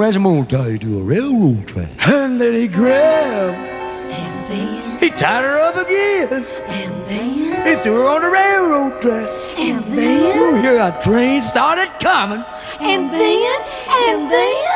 ransom, I'm gonna tie you to a railroad track. And then he grabbed. And then. He tied her up again. And then. He threw her on the railroad track. And then. Oh, here a train started coming. And then. And then.